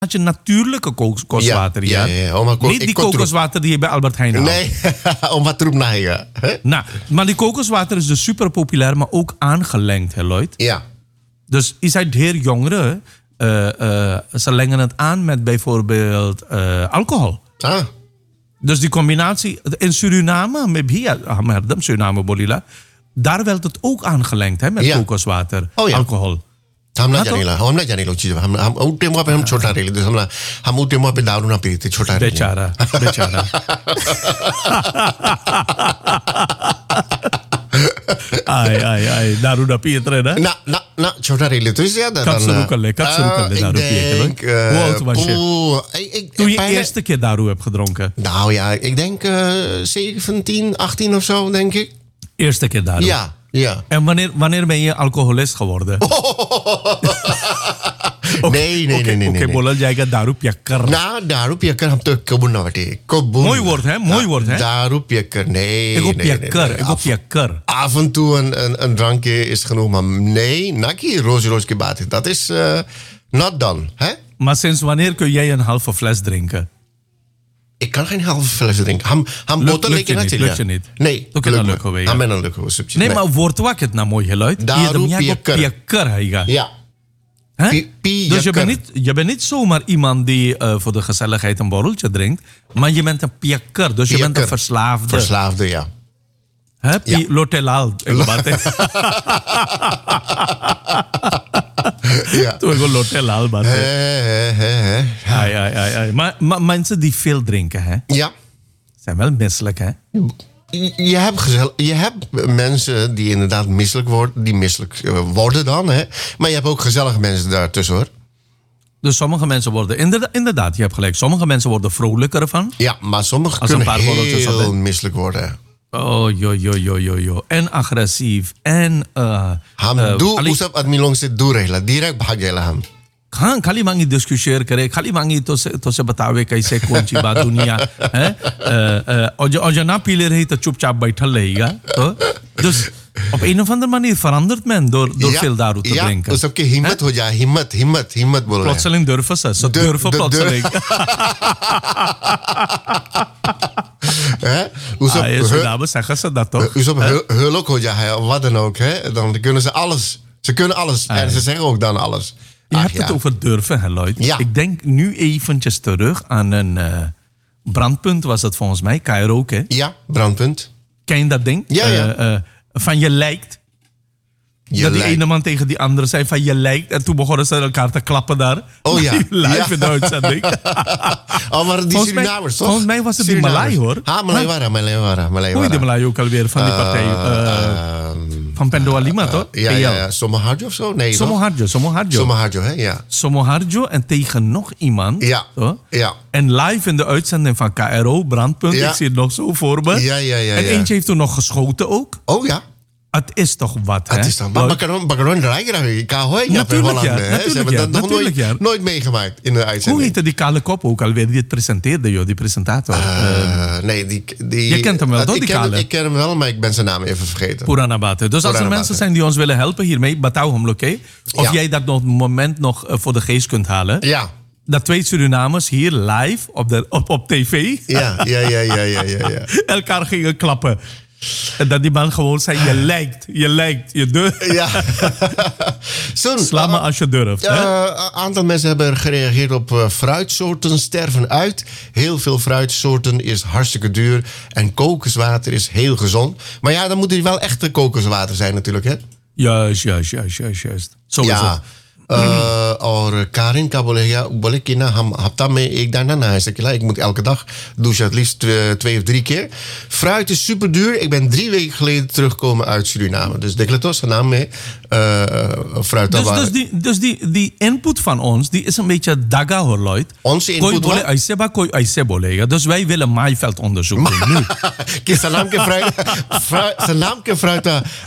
had je natuurlijke kokoswater. Ja. Niet die kokoswater die je bij Albert Heijn haalt. Nee, omdat troep na je. Nou, maar die kokoswater is dus super populair, maar ook aangelengd, hè, Lloyd? Ja. Dus is het heer jongeren, ze lengen het aan met bijvoorbeeld alcohol. Ah. Dus die combinatie, in Suriname, met Suriname Bolila, daar werd het ook aangelengd, hè, met kokoswater, alcohol. हम ना जाने ला हम ना जाने लो चीज हम उठे मुआ पे हम छोटा रेले तो हम उठे मुआ पे दारू ना पीते छोटा रेले बेचारा आई दारू ना पिए tere ना ना छोटा रेले तो ज्यादा कब शुरू कर ले दारू पिए hoe oud was je toen je eerste keer daru hebt gedronken? Nou ja, ik denk 17, 18 of zo, denk ik. Eerste keer daru? Ja. En wanneer ben je alcoholist geworden? Nee. Oké, bola जाएगा दारू पियक्कर. Nou, दारू पियक्कर हम तो कबूल ना बटे. Kobun. Mooi woord, hè? Daru piयक्कर. Nee. Ik op piयक्कर. Af en toe een drankje is genoeg, maar nee, naki roos ke baat. Dat is not done, hè? Maar sinds wanneer kun jij een halve fles drinken? Ik kan geen halve fles drinken. Ham botel lekker natuurlijk. Lukt je niet? Nee. Ook in een lukken weer. Ham en een lukken subsidie. Nee, maar woord wat het nou mooi geluid. Daru piयक्कर. Ja. Dus je bent niet zomaar iemand die voor de gezelligheid een borreltje drinkt, maar je bent een piयक्कर, dus je bent een verslaafde. Verslaafde, ja. Hè? Lotelal. Ja. Toen ik Lotelal bate. Maar mensen die veel drinken, hè? Ja. Zijn wel misselijk, hè? Je hebt mensen die inderdaad misselijk worden dan, hè? Maar je hebt ook gezellige mensen daartussen, hoor. Dus sommige mensen worden, inderdaad, je hebt gelijk, sommige mensen worden vrolijker ervan. Ja, maar sommigen kunnen heel misselijk worden. Oh, jo. En agressief. En... हम दू उसब आदमी लोग से दूर रहेला direct भाग जाएला हम. हाँ खाली मांगी डिस्कशन करे खाली मांगी तो से बतावे कैसे कौन सी बात दुनिया है और जो ना पी ले रही तो चुपचाप बैठल रहेगा तो op een of andere manier verandert men door veel daru te drinken. Dus सबकी हिम्मत हो जाए हिम्मत बोल रहे हैं. Plotseling durven ze durven plotseling. Suriname zeggen ze dat toch? Dus op hulp हो जाए wat dan ook, hè? Dan kunnen ze alles. Ze kunnen alles en ze zeggen ook dan alles. Je hebt het over durven, hè, Lloyd? Ja. Ik denk nu eventjes terug aan een brandpunt, was het volgens mij, karaoke. Ja, brandpunt. Ken je dat ding? Ja. Van je lijkt. Dat die ene man tegen die andere zei van je lijkt. En toen begonnen ze elkaar te klappen daar. Oh ja. Live in de uitzending. Maar die Surinamers, toch? Volgens mij was het die Malay, hoor. Malay. Hoe heet de Malay ook alweer van die partij? Van Pendo Alima, toch? Ja. Somoharjo of zo? Nee, Somoharjo, hè? Ja. Somoharjo en tegen nog iemand. Ja. Toch? Ja. En live in de uitzending van KRO, Brandpunt. Ja. Ik zie het nog zo voor me. Ja. En eentje heeft toen nog geschoten ook. Oh ja. Het is toch wat, hè? Het is toch. Maar bakaron draaien graag. Natuurlijk, ja. Nooit meegemaakt in de uitzending. Hoe heette die kale kop ook alweer die het presenteerde, joh, die presentator? Nee, die... Je kent hem wel, toch, die kale? Ik ken hem wel, maar ik ben zijn naam even vergeten. Puranabate. Dus als er mensen zijn die ons willen helpen hiermee, batouw hem, oké? Of jij dat nog een moment nog voor de geest kunt halen. Ja. Dat 2 Surinamers hier live op tv... Ja. elkaar gingen klappen. En dat die man gewoon zei, je lijkt, je durft. Ja. Sla me als je durft. Een aantal mensen hebben gereageerd op fruitsoorten sterven uit. Heel veel fruitsoorten is hartstikke duur. En kokoswater is heel gezond. Maar ja, dan moet het wel echte kokoswater zijn natuurlijk, hè? Juist. Sowieso. Ja. और Karin का बोले कि ना हम हफ्ता में एक दाना ना है सकेला. Ik moet elke dag douchen, het liefst 2 of 3 keer. Fruit is super duur. Ik ben 3 weken geleden teruggekomen uit Suriname. Dus decletos, naam mee. Fruit. Dus die input van ons, die is een beetje daga, hoor, Lloyd. Onze input wat? Koi aise bolega. Dus wij willen maaiveld onderzoeken nu. Zijn naam ke fruit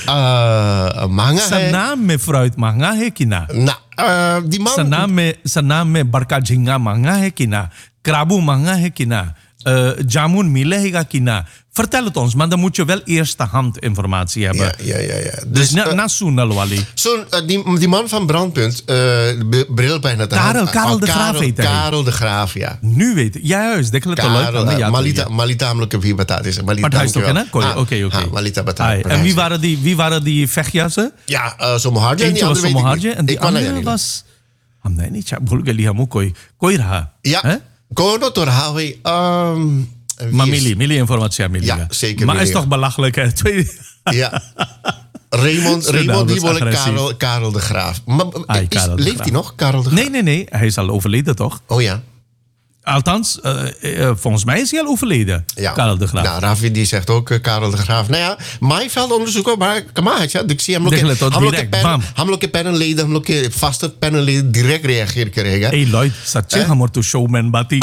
manga है. Zijn naam में fruit manga है कि ना? Die man... Zijn naam में barka झींगा manga है कि ना? Krabu manga है कि ना? jamun milehiga kina. Vertel het ons, maar dan moet je wel eerste hand informatie hebben. Ja. Dus na Soenal Wally. Die man van Brandpunt, bril bijna te Karel de Graaf heet hij. Karel de Graaf, ja. Nu weet ik. Juist, dat klopt Karel, Malita amelijk wie betaald is. Maar hij is toch in, hè? Oké. Malita betaald. En wie waren die vechtjassen? Ja, Somoharje. Eentje was Somoharje en die andere was... हमने नहीं चाह भूल गया हमू कोई रहा ja kono to raha maar Millie informatie aan ja zeker maar is toch belachelijk hè ja Raymond die wil Karel de Graaf leeft hij nog Karel de Graaf nee hij is al overleden toch oh ja althans volgens mij is hij al overleden Karel de Graaf nou Rafi die zegt ook Karel de Graaf nou ja Maaiveld onderzoeken maar kamaat ja ik zie हम लोग के panel leden हम लोग के vaste panel leden direct reageren krijgen hey Lloyd सच्चे हम तो showman बाती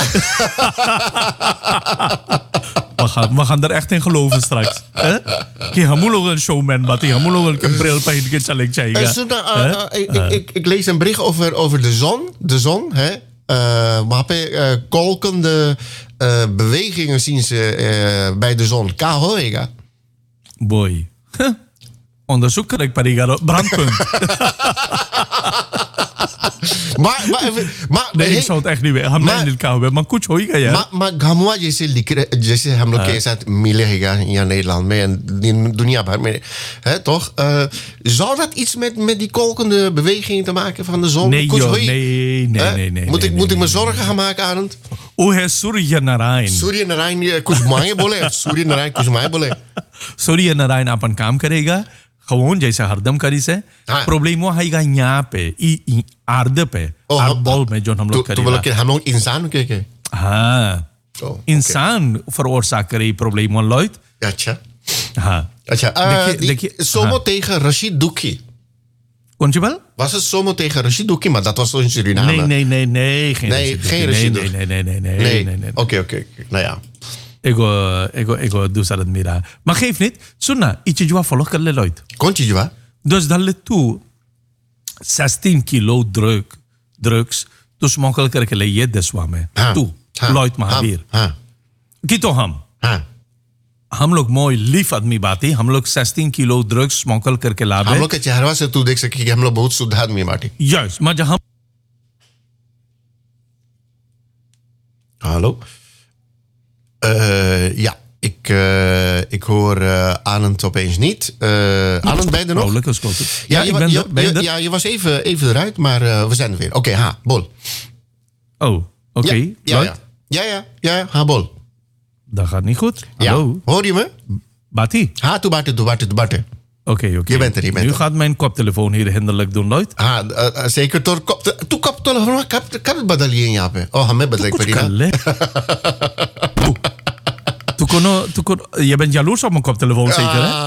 we gaan er echt in geloven straks. कि हम लोग een showman बाती हम लोग een bril पहन के चले जाएगा ik lees een bericht over de zon hè waar kolkende bewegingen zien ze bij de zon. Kahoega. Boy. Onderzoek kan ik pariga brandpunt. maar nee, ik zou het echt niet weten. हम नहीं लिखा हुआ maar कुछ होएगा यार. maar Gamwa जैसे हम लोग के साथ मिलेगा यहाँ Nederland में en दुनिया भर में hè toch zou dat iets met die kolkende beweging te maken van de zon? Nee nee. Moet ik me zorgen gaan maken Arend? O है Surya Narayan कुछ मांगे बोले Surya Narayan कुछ मांगे बोले Surya Narayan अपन काम करेगा gewoon जैसे हरदम करी से प्रॉब्लम वो आएगा यहाँ पे आर्द पे आर्दबॉल में जो हम लोग करेगा तो हम लोग इंसान के हाँ इंसान veroorzaakt करे प्रॉब्लम वन लॉयड अच्छा हाँ अच्छा देखिए Somo tegen Rashid Douki kon je wel was het Somo tegen Rashid Douki maar dat was toch in Suriname nee geen Rashid Douki nee oké nou ja Ego दूसरा मेरा maar geef niet सुनना इचे जुआ फॉलो कर ले लॉयड कौन चीज हुआ dus dan ले तू 16 kilo drugs तो स्मोकल करके ले ये देशवा में तू लॉयड महावीर की तो हम लोग मोय लीफ आदमी बाती हम लोग 16 किलो ड्रग्स स्मोकल करके लावे हम लोग के चेहरा से तू देख सके कि हम लोग बहुत शुद्ध आदमी बाटी यस maar जहां hallo ja, ik hoor Anand opeens niet. Anand, ben je er nog? Ja, ik ben er. Ja, je was even eruit, maar we zijn er weer. Oké, bol. Oh, oké. Ja, bol. Dat gaat niet goed. Hallo. Ja. Hoor je me? Bati. Tu bate. Oké. Je bent er. Nu gaat mijn koptelefoon hier hinderlijk doen, Lloyd. Zeker. Tu koptelefoon, kan het badalië in japen? Oh, hame badalik parina. Je bent jaloers op mijn koptelefoon zeker, hè?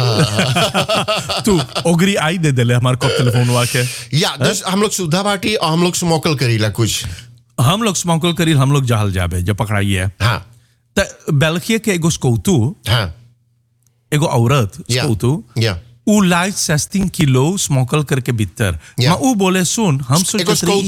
Toe, ogri आई दे दे ले हमारे koptelefoon वाके. Ja, dus हम लोग सुधा बाटी और हम लोग स्मोकल करीला कुछ. हम लोग स्मोकल करी हम लोग जहल जाबे जब पकड़ाई है. हाँ. तो बेल्जियम के एगो स्कोटू. हाँ. एगो औरत स्कोटू. Ja. वो लाइट 16 किलो स्मोकल करके भीतर. मैं वो बोले सुन हम सोच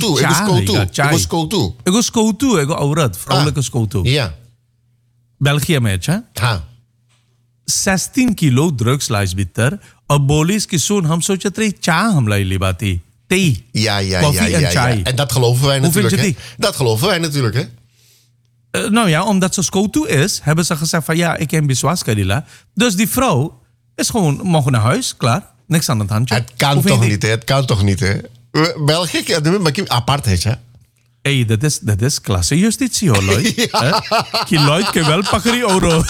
एगो स्कोटू एगो औरत फ्राउले स्कोटू. Ja. België met je? हाँ 16 kilo drugs lijst bitter और बोलिस कि सुन हम सोचे थे चाय हम लाई ली बाती thee koffie en chai en dat geloven wij natuurlijk hè? Dat geloven wij natuurlijk hè nou ja omdat ze scoto is hebben ze gezegd van ja ik heb bezwaar karila dus die vrouw is gewoon mogen naar huis klaar niks aan het handje het kan toch niet hè België apart is hè hey, dat is klasse justitie hoor, Lloyd. Die Lloyd kan wel pakkerie euro.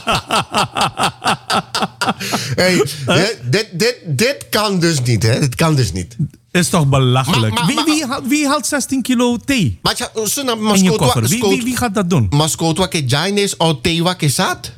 Hey, dit kan dus niet, hè? Dit kan dus niet. Is toch belachelijk. Wie haalt 16 kilo thee? In je koffer. Wie gaat dat doen? Mascotwa ke jaines o tewa ke sat?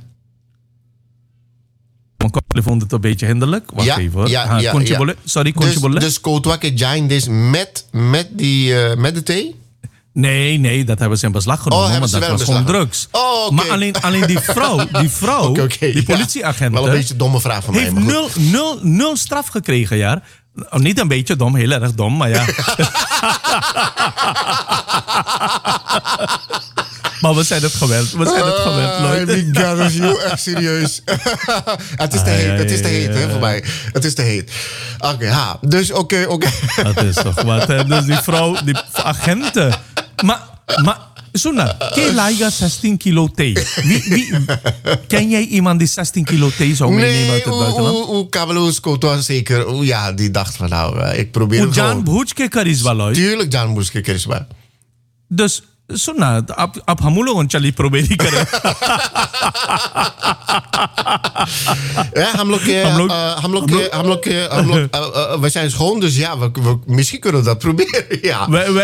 Mijn koptelefoon doet een beetje hinderlijk. Wacht even hoor. Sorry, dus Kotwa ke jaines met de thee? Nee, dat hebben ze in beslag genomen. Maar dat was gewoon drugs. Oh, okay. Maar alleen die vrouw die politieagent... Wel een beetje een domme vraag van mij. Heeft nul straf gekregen, ja. Niet een beetje dom, heel erg dom, maar ja. Maar we zijn het gewend. We zijn het gewend, Lloyd. Miguel is heel erg serieus. Het is te heet, het is te heet, hè, voor mij. Het is te heet. Oké, dus oké. Dat is toch wat, hè? Dus die vrouw, die agenten. Maar Suna, ken je Laiga 16 kilo thee? Ken jij iemand die 16 kilo thee zou meenemen uit het buitenland? Nee, Kabeloes Koto zeker. Ja, die dacht van nou, ik probeer het Jan gewoon. Bhuchke karisma, Lloyd. Tuurlijk Jan Bhuchke karisma. Dus, Suna, ab hamulo on chali proberi kare. हम लोग we zijn schoon, dus ja, misschien kunnen we dat proberen. Ja.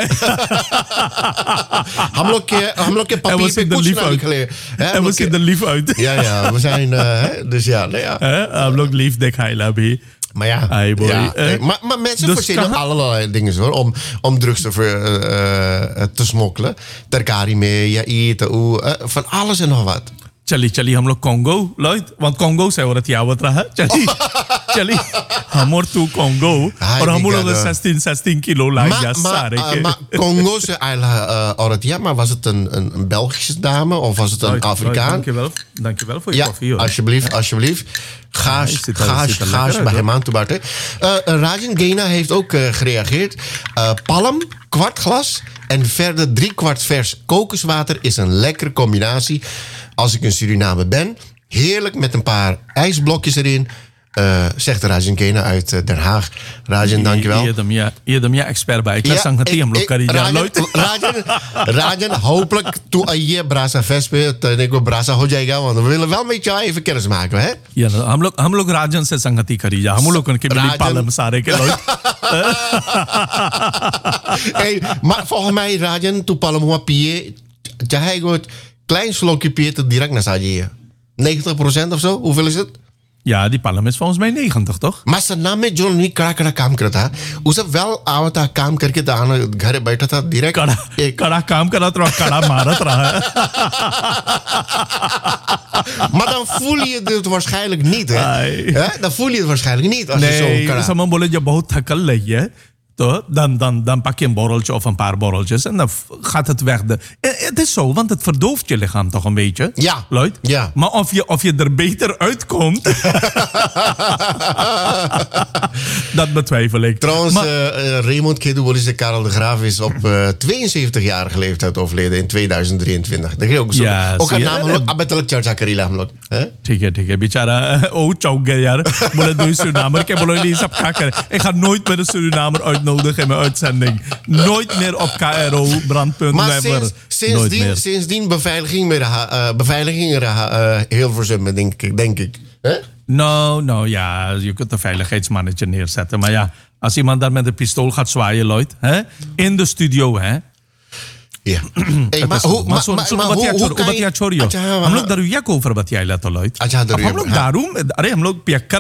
हम लोग के papier पे कुछ ना निकले. En we zien er lief uit. Ja, we zijn, dus ja, nou ja. हम लोग lief दिखाइला भी. Maar ja, Hey boy. Maar mensen Dus verzinnen allerlei dingen hoor, om drugs te smokkelen. Terkari mee, ja, eten, van alles en nog wat. चली हम लोग Congo, Lloyd. Want Congo से औरत यावत रहा. चली हम और तू Congo. और हम लोग 16 kilo lijken सारे के. Maar Congo's औरत, ja, maar was het een Belgische dame of was het een Afrikaan? Dankjewel voor je koffie. Ja, alsjeblieft. Gaas bij hem aan te baten. Rajan Gena heeft ook gereageerd. Palm, kwart glas en verder 3/4 vers kokoswater is een lekkere combinatie. Als ik in Suriname ben, heerlijk met een paar ijsblokjes erin, zegt Rajan Gena uit Den Haag. Rajan, dankjewel. Je hem expert bij. Ik sang het hem Rajan, hopelijk toe je Brasa Vespe, ik Brasa ho jayega, want we willen wel met jou even kennis maken, hè? Ja, हम लोग राजन से संगति करी जा. हम लोग उनके मिली पालम सारे के लोग. Maar volgens mij Rajan toe palm hoa pie, jij goed. Klein slokje Peter direct naar Saji. 90% of zo? Hoeveel is het? Ja, die palm is volgens mij 90, toch? Maar zijn naam met John niet krakara काम करता. उसे wel आवता काम करके दाना घर बैठा था direct. कड़ा काम करा तो कड़ा मारत रहा. Maar dan voel je het waarschijnlijk niet, hè? Dan voel je het waarschijnlijk niet als je zo kara. Samen बोले जब बहुत थकल रही है तो dan pak je een borreltje of een paar borreltjes en dan gaat het weg. Het is zo, want het verdooft je lichaam toch een beetje. Ja. Lloyd? Ja. Maar of je er beter uitkomt, dat betwijfel ik. Trouwens, Raymond Kedubolis Karel de Graaf is op 72-jarige leeftijd overleden in 2023. Dat is ook zo. Ja, ook een naam, abettelijk Charcha Karila हम लोग. ठीक है बेचारा चौक गया यार बोले दो Surinamer ik बोले नहीं सब क्या करे ik ga nooit meer een Surinamer uitnodigen in mijn uitzending nooit meer op KRO brandpunt maar sindsdien beveiliging heel verzummen denk ik. Nou ja, je kunt een veiligheidsmannetje neerzetten maar ja, als iemand daar met een pistool gaat zwaaien Lloyd, in de studio Ja. बतिया छोड़ियो हम लोग दरुया को ऊपर बतियाइला तो लॉयड हम लोग दारू अरे हम लोग पियक्कर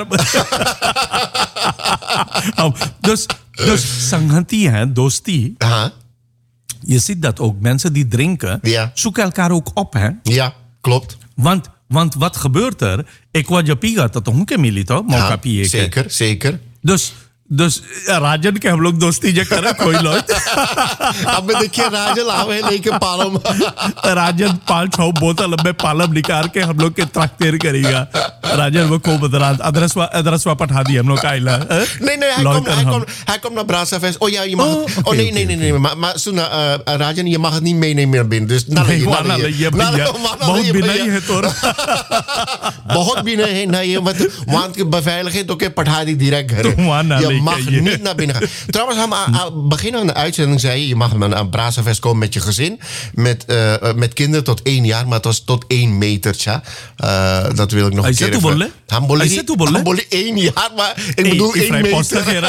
dus संगति है दोस्ती je ziet dat ook mensen die drinken zoeken elkaar ook op hè ja klopt want wat gebeurt er ik wou je piga tot हम के मिली तो मौका पिए zeker dus राजन के हम लोग दोस्ती जो करा कोई लोग अब देखिए राजन लावे लेके पालम राजन 5-6 बोतल में पालम निकाल के हम लोग के ट्रैक्टर करेगा राजन वो को बदला अदरसवा पठा दिया हम लोग का आइला nee hij komt naar Brasa Fest oh ja je mag nee maar Suna Rajan je mag het niet meenemen meer binnen dus बहुत बिना ही है तो बहुत बिना है नहीं want beveiliging oké पठा दी direct घर je mag niet naar binnen gaan. Trouwens, begin aan de uitzending zei je mag naar een Brasafest komen met je gezin. Met kinderen tot 1 jaar, maar het was tot 1 meter. Dat wil ik nog een keer even. Hamboli 1 jaar, maar ik bedoel 1 meter.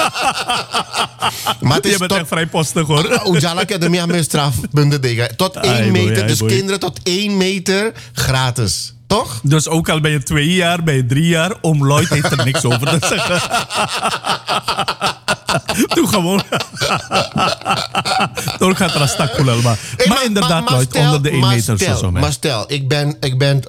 Maar het is je bent echt vrij postig hoor. Ujala Academie met strafpunten tegen. Tot 1 meter, dus kinderen tot 1 meter gratis. Toch? Dus ook al ben je 2 jaar, ben je 3 jaar, oom Lloyd heeft er niks over te zeggen. Doe gewoon. Door gaat er een stak koelen. Maar inderdaad, Lloyd, onder de 1 meter zo. Maar stel, ik ben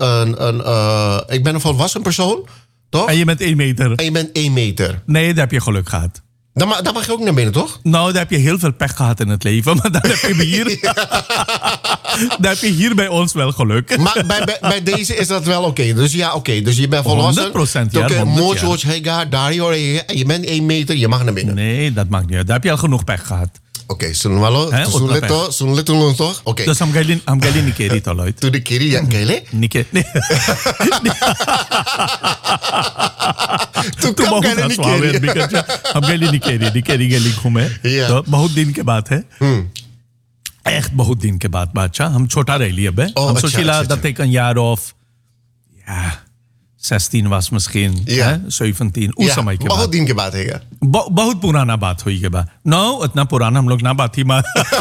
een volwassen persoon, toch? En je bent 1 meter. En je bent 1 meter. Nee, daar heb je geluk gehad. Dan mag je ook naar binnen, toch? Nou, daar heb je heel veel pech gehad in het leven. Maar dan heb je hier... dan heb je hier bij ons wel geluk. Maar bij deze is dat wel oké. Dus ja, oké. Dus je bent volwassen. 100%, ja. Oké, 100 mooi jaar. zoals hij gaat, daar hoor je. Je bent 1 meter, je mag naar binnen. Nee, dat maakt niet uit. Daar heb je al genoeg pech gehad. Oké, sunwalo. Hè, Sunleto toch? Oké. Dus am gali ni keri toloit. Toen de kiri, ja, kele. Nike. Toen तो kwam बहुत kele हंसवा हुए niet because हम गली निकेरी गली घूमे Yeah. तो बहुत दिन के बाद है echt बहुत दिन के बाद बादशाह हम छोटा रह लिए अब Oh, हम अच्छा, सोचिला अच्छा, dat ik een jaar of ja 16 was misschien Ja. hè, 17 उस Ja, समय के बहुत बाद दिन के बाद है क्या? बहुत पुराना बात हुई के बाद no इतना पुराना हम लोग ना बात थी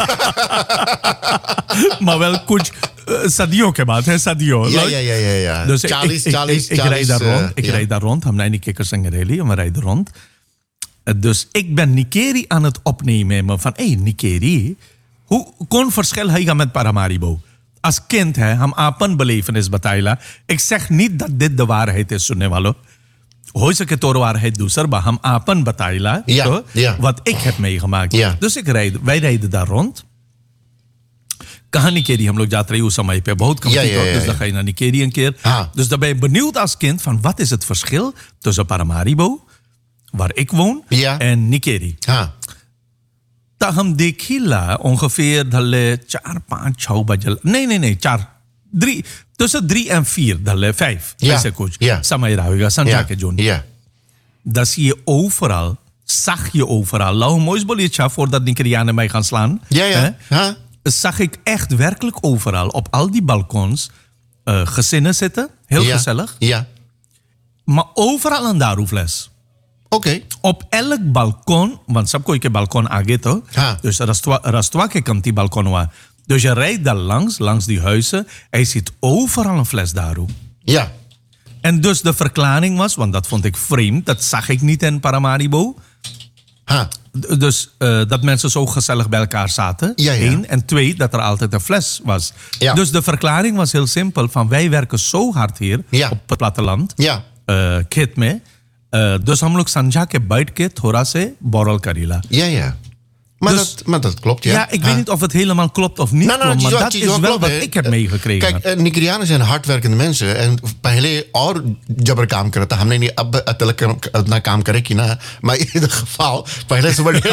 wel कुछ सदियों के बाद है सदियों Ja. Dus ik rijd daar rond. Ik ja. rijd daar rond. Ham naar Nikeka Sangarelli. En we rijden rond. Dus ik ben Nikeri aan het opnemen. Van, hé, Nikeri. Hoe kon verschil hij met Paramaribo? Als kind, hè, ham apen belevenis bataila. Ik zeg niet dat dit de waarheid is, Sunewalo. Hoe is het door waarheid doeser? Maar ham apen bataila. Ja, zo, ja. Wat ik heb meegemaakt. Ja. Dus wij rijden daar rond. कहाँ निकेरी हम लोग जाते रहे उस समय पे बहुत कम dus dan ga je naar Nikeri een keer. Dus dan ben je benieuwd als kind van wat is het verschil tussen Paramaribo, waar ik woon, en Nikeri. Dan हम देखिला ongeveer धले 4, 5, 6 बजे nee 4 3 tussen 3 en 4 धले 5 ऐसे कुछ समय रहा होगा संजा के zone. Dan zie je overal, zag je overal. Lau moois boletje voordat Nikerianen mij gaan slaan. Zag ik echt werkelijk overal op al die balkons gezinnen zitten. Heel gezellig. Ja. Maar overal een daroefles. Oké. Op elk balkon, want sab koi ke balkon aage to. Dus rastwa ke kanti balkon wa. Dus je rijdt daar langs die huizen. En je ziet overal een fles daru. Ja. En dus de verklaring was, want dat vond ik vreemd. Dat zag ik niet in Paramaribo. Dus dat mensen zo gezellig bij elkaar zaten. 1. En 2, dat er altijd een fles was. Ja. Dus de verklaring was heel simpel. Van wij werken zo hard hier op het platteland. खेत में. Dus हम लोग संझा के बैठ के थोड़ा से बोरल Karila. Ja. Maar dat klopt, ja. Ja, ik weet niet of het helemaal klopt of niet klopt. Maar dat is wel wat ik heb meegekregen. Kijk, Nigerianen zijn hardwerkende mensen. En पहले और जबर काम करता हमने नहीं अब इतना काम करे कि ना. Maar in ieder geval, पहले से बड़े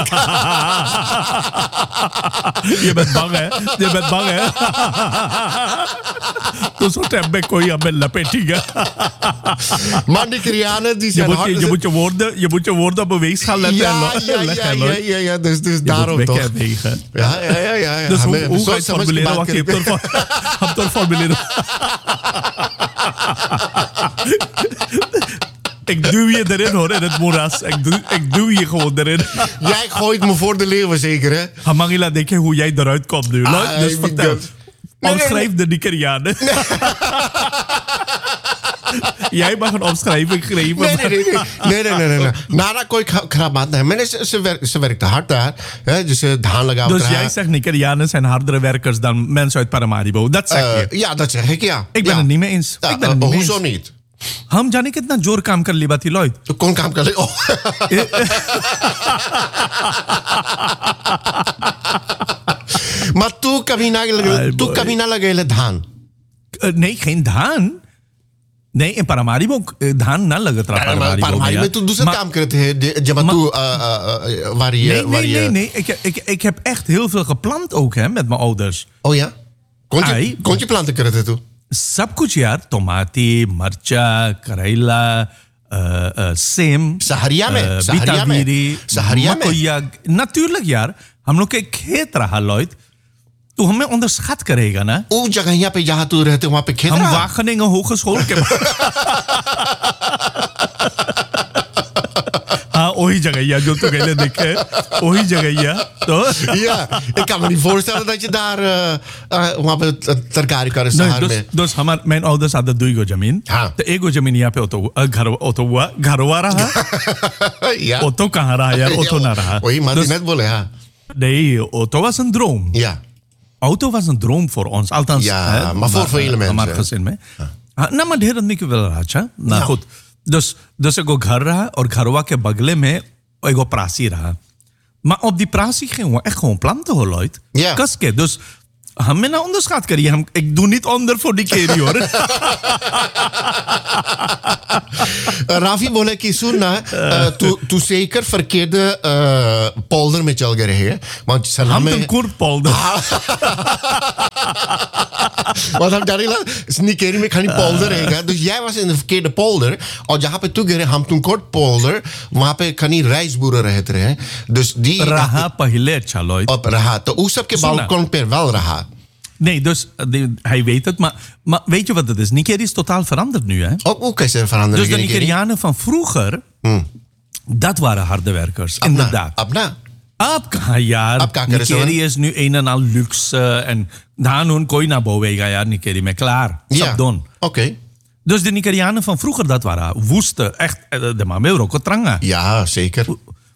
Je bent bang, hè? तो सो टाइम में कोई हमें लपेटेगा. Maar Nigerianen die zijn hard. Je moet je woorden op beweeg gaan letten. Ja. Dus daarom toch. Ja. Dus hoe ga je het formuleren? Wacht, je hebt het formuleren. Ik duw je erin hoor, in het moeras. Ik duw je gewoon erin. Jij gooit me voor de leeuwen zeker, hè? Hamangila, denk je hoe jij eruit komt nu. Dus vertel. Omschrijf de Nigerianen. Jij mag een omschrijving geven. Nee. Nara कोई खराब बात नहीं. मैंने ze werkte hard daar. Dus धान लगा. Dus jij zegt Nigerianen zijn hardere werkers dan mensen uit Paramaribo. Dat zeg je. Ja, dat zeg ik, ja. Ik ben het niet mee eens. Hoezo niet? हम जाने कितना जोर काम कर ली बाती लॉयड. कौन काम कर ले? Maar तू कभी ना लगे धान. Nee, geen धान. Nee, in Paramaribo धान ना लगत रहा Paramaribo में तू दूसरा काम करते हैं जब तू waar je Nee, ik heb echt heel veel geplant ook hè met mijn ouders. Oh ja? कौन सी planten करते तू? सब कुछ यार टमाटी मरचा करेला सेम सहरिया में मकोया natuurlijk यार हम लोग के खेत रहा लॉयड तो हमें onderschat करेगा ना वो जगह पे जहाँ तू रहते वहाँ पे खेत हम Wageningen Hogeschool के हाँ वही जगह जो तू कहले देखे वही जगह तो ja ik kan me niet voorstellen dat je daar वहाँ पे तरकारी करे शहर में dus mijn ouders hadden 2 जमीन तो एक जमीन यहाँ पे घरवा रहा ja auto कहाँ रहा यार auto ना रहा वही माती net बोले हाँ nee auto was een droom ja auto was een droom voor ons althans ja maar voor vele mensen हमारे gezin में ना मैं ढेर आदमी के वेल रहा अच्छा ना खुद dus एगो घर रहा और घरवा के बगले में ik operatie raha. Maar op die operatie gingen we echt gewoon planten hoor, Ja. Kaske, dus hem na onderschat krijgen. Ik doe niet onder voor die keer hoor. Rafi boleh kisuna tu zeker verkeerde polder met jou gereden. Want zijn Ham naam een kort polder. Want hem daar is niet keer meer kan die polder heen. Dus jij was in de verkeerde polder. Als je hebt toen gereden, ham toen kort polder, maar heb kan niet reisboeren rijden. Dus die Raha pahilet chaloy. op raha. De oesap ke balkon per wel raha. Nee, dus hij weet het. Maar weet je wat het is? Nigeria is totaal veranderd nu, hè? Ook is er veranderd. Dus de Nigerianen van vroeger, dat waren harde werkers. Inderdaad. Abna. Nigeria is nu een en al luxe. En daar nu kon je naar boven gaan, ja, Nigeria. Maar klaar. Ja. Oké. Dus de Nigerianen van vroeger, dat waren woeste. Echt, de mamero kotranga. Ja, zeker.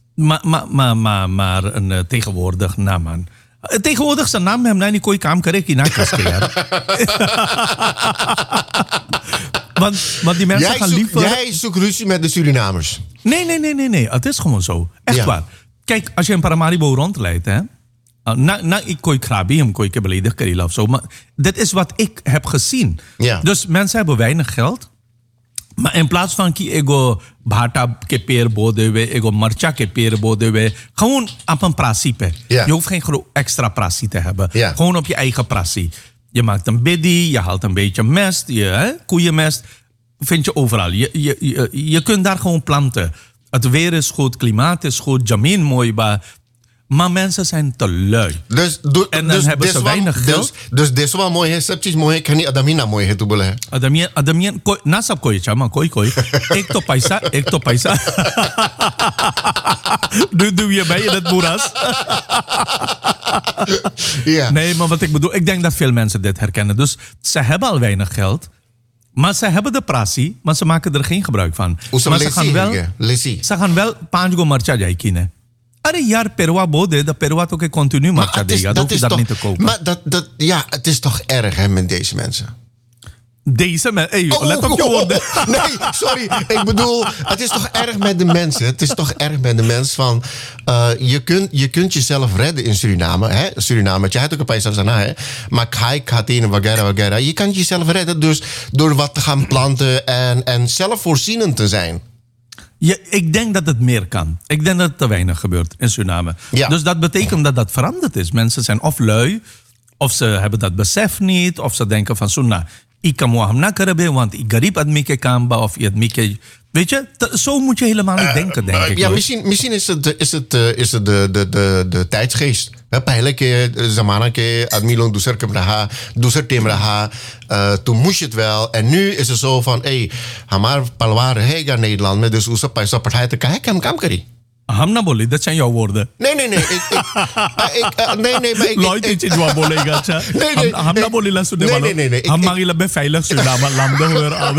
Maar een tegenwoordig, nou man. Tegenwoordig zijn naam hem nou niet kon je kaam kareki na want die mensen gaan liever... Jij zoekt ruzie met de Surinamers. Nee. Het is gewoon zo. Echt waar. Kijk, als je in Paramaribo rondleidt, hè. Ik kon je krabi, hem kon je beledig karila of zo. Maar dit is wat ik heb gezien. Ja. Dus mensen hebben weinig geld. Maar in plaats van ki ego bhata ke peer bodewe, ego marcha ke peer bodewe, gewoon op een principe. Ja. Je hoeft geen extra prasie te hebben. Ja. Gewoon op je eigen prasie. Je maakt een biddy, je haalt een beetje mest, koeienmest. Vind je overal. Je kunt daar gewoon planten. Het weer is goed, klimaat is goed, jamin mooi, maar mensen zijn te lui. En dan hebben ze weinig geld. Dus dit is wel mooi, hè? Septisch mooi, kan niet adamina mooi, hè? Toebele. Adamien, nasab koi chama, koi. Ik to paisa. Nu doe je mij in het moeras. Ja. Nee, maar wat ik bedoel, ik denk dat veel mensen dit herkennen. Dus ze hebben al weinig geld. Maar ze hebben de prasie, maar ze maken er geen gebruik van. Maar ze gaan wel panjgo marcha jaikine. Are jaar perwa bode, de perwa toch continu marcha dega. Dat hoef je daar niet te kopen. Maar het is toch erg hè, met deze mensen. Deze mensen, let op je woorden. Nee, sorry. Ik bedoel, het is toch erg met de mensen. Het is toch erg met de mensen van... je kunt jezelf redden in Suriname. Hè? Suriname, je hebt ook een paar sana, hè. Maar kai, katine, wagera. Je kan jezelf redden dus door wat te gaan planten en zelfvoorzienend te zijn. Ik denk dat het meer kan. Ik denk dat het te weinig gebeurt in Suriname. Ja. Dus dat betekent dat dat veranderd is. Mensen zijn of lui, of ze hebben dat besef niet, of ze denken van Sunna, ik kan moaham nakarabe, want ik garib ad mike kamba, of je mike. Weet je, zo moet je helemaal niet denken, denk ik. Ja, misschien is het de tijdsgeest. Pijlen ke zamana ke admilon doeser temraha. Toen moest je het wel. En nu is het zo van, hamar palware hega Nederland met dus oesa paisa partij te kijken kamkari. Hamna boli, dat zijn jouw woorden. Nee. Maar Lloyd is in jouw boli, gacha. Nee. Hamna boli la sude. Nee. Ham magila beveilig Suriname, lambda hoor al.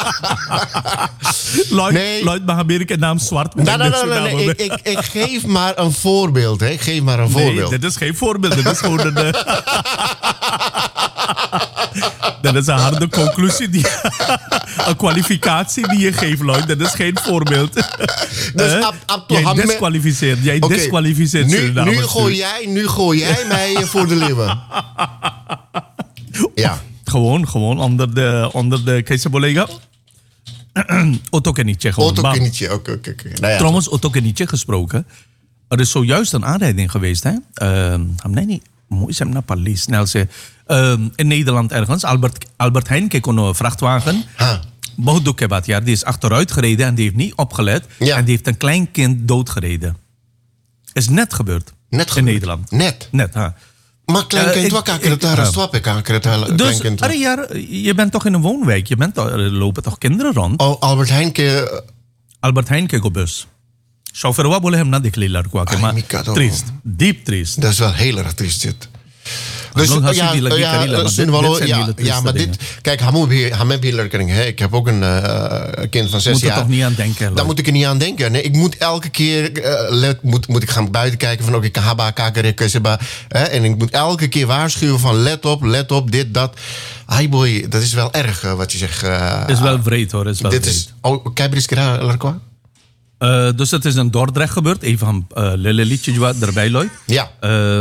Lloyd mag ik naam zwart. Nee. Ik geef maar een voorbeeld, hè. Nee, dit is geen voorbeeld. Dit is gewoon dat is een harde conclusie. Een kwalificatie die je geeft, Lloyd. Dat is geen voorbeeld. Dus Jij disqualificeert. Disqualificeert. Nu gooi jij mij voor de leeuwen. Ja. Gewoon onder de Keizerbolega. Otokenietje gewoon. Otokenietje, oké. Nou ja. Trouwens, Otokenietje gesproken. Er is zojuist een aanrijding geweest, hè? Mooi zijn naar Paris. In Nederland ergens. Albert Heijn keek een vrachtwagen. Die is achteruit gereden en die heeft niet opgelet. Ja. En die heeft een klein kind doodgereden. Is net gebeurd. In Nederland. Net, ha. Maar kleinkind, wat kan ik het daar swap? Ik kan het hele dus, kleinkind. Je bent toch in een woonwijk? Er lopen toch kinderen rond? Oh, Albert Heijn keek op bus. Chauffeur wat willen hem naar de kleedler kwaken. Maar triest. Diep triest. Dat is wel heel erg triest dit. Dus maar dit... Kijk, ik heb ook een kind van 6 jaar. Moet er toch niet aan denken? Daar moet ik er niet aan denken. Nee, ik moet elke keer... moet ik gaan buiten kijken van... En ik moet elke keer waarschuwen van... Let op, dit, dat. Ai boy, dat is wel erg wat je zegt. Het is wel vreed hoor. Kijk, Dus het is in Dordrecht gebeurd. Even een lille liedje wat erbij loopt. Ja.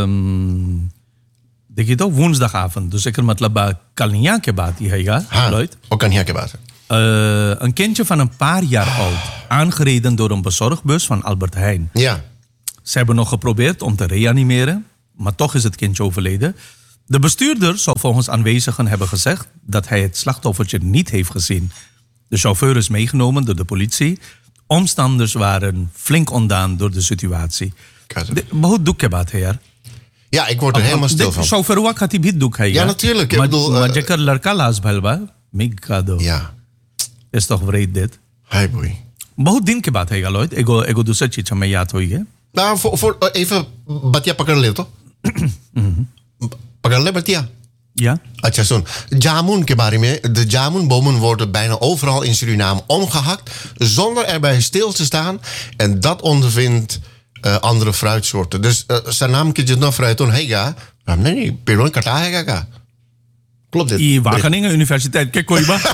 Denk je toch? Woensdagavond. Dus ik er met laba Kalnia kebaat die hij gaat. Loopt. Ook kan hier kebaat. Een kindje van een paar jaar oud. Aangereden door een bezorgbus van Albert Heijn. Ja. Ze hebben nog geprobeerd om te reanimeren. Maar toch is het kindje overleden. De bestuurder zou volgens aanwezigen hebben gezegd dat hij het slachtoffertje niet heeft gezien. De chauffeur is meegenomen door de politie. Omstanders waren flink ontdaan door de situatie. Hoe doe ik dat, heer? Ja, ik word er helemaal stil van. Chauffeur, wat gaat hij doen? Ja, natuurlijk. Maar je kan lerka laas belba. Ja. Is toch wreed dit? Hai boy. Hoe denk je dat, heer, Lloyd? Ik doe zo'n iets aan mij, ja, toch? Nou, voor even, Batia Pakarle, toch? Pakarle, Batia. Ja. अच्छा सुन जामुन के बारे में de jamunbomen worden bijna overal in Suriname omgehakt zonder erbij stil te staan en dat ondervindt andere fruitsoorten. Dus zijn naam kun je nog fruit doen. Hega, nee, peron kata hega. Klopt dit? In Wageningen Universiteit. Kijk, hoor je maar.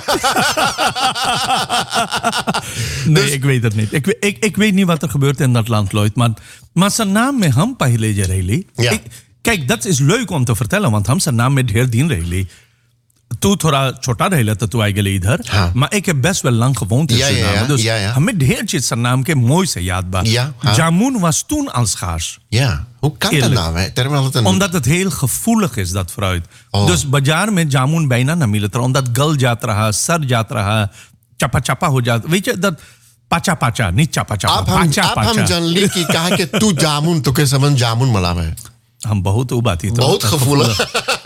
Nee, ik weet het niet. Ik weet niet wat er gebeurt in dat land, Lloyd. Maar zijn naam met hem, Pahile. Ja. Kijk, dat is leuk om te vertellen, want hem zijn naam met Herdien Rayleigh. Toen थोड़ा छोटा रहेला तो तू आएगा इधर maar ik heb best wel lang gewoond in Suriname dus met heertje zijn naam के mooi से याद बा jamun was toen al schaars. Ja, hoe kan dat nou? Hè? Terwijl het omdat het heel gevoelig is dat fruit. Dus bazaar met jamun bijna na मिलता omdat गल जात रहा सर जात रहा चपा चपा हो जाता weet je dat pacha pacha niet chapa chapa pacha pacha आप हम जन ली की कहा कि तू जामुन तो के समन जामुन मला में हम बहुत उबाती तो बहुत gevoelig